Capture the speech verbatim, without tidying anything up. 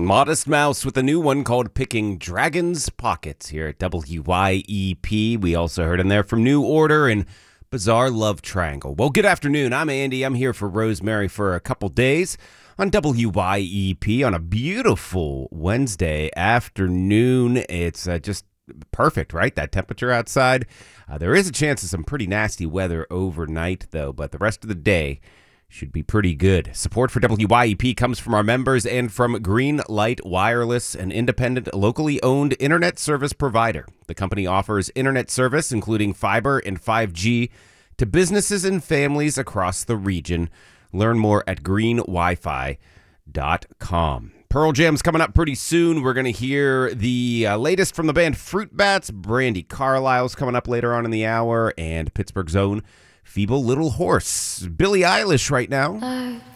Modest Mouse with a new one called Picking Dragon's Pockets here at W Y E P. We also heard in there from New Order and Bizarre Love Triangle. Well, good afternoon. I'm Andy. I'm here for Rosemary for a couple days on W Y E P on a beautiful Wednesday afternoon. It's uh, just perfect, right? That temperature outside. Uh, there is a chance of some pretty nasty weather overnight, though, but the rest of the day should be pretty good. Support for W Y E P comes from our members and from Green Light Wireless, an independent, locally owned internet service provider. The company offers internet service, including fiber and five G, to businesses and families across the region. Learn more at green wi fi dot com. Pearl Jam's coming up pretty soon. We're going to hear the uh, latest from the band Fruit Bats. Brandi Carlile's coming up later on in the hour, and Pittsburgh's own Feeble Little Horse. Billie Eilish right now.